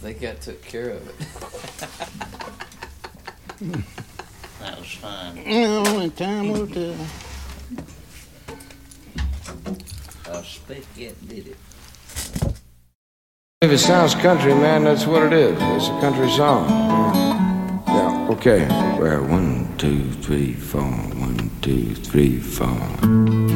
think I took care of it. That was fun. Only time will tell. Spit Yet did it. If it sounds country, man, that's what it is. It's a country song. Yeah, okay. Well, 1, 2, 3, 4. 1, 2, 3, 4.